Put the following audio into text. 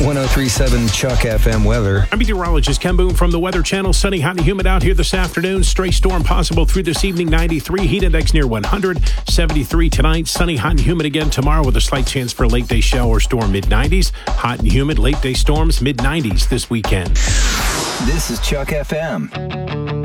1037 Chuck FM weather. I'm meteorologist Ken Boone from the Weather Channel. Sunny, hot, and humid out here this afternoon. Stray storm possible through this evening. 93. Heat index near 100. 73 tonight. Sunny, hot, and humid again tomorrow with a slight chance for a late day shower storm. Mid-90s. Hot and humid. Late day storms. Mid-90s this weekend. This is Chuck FM.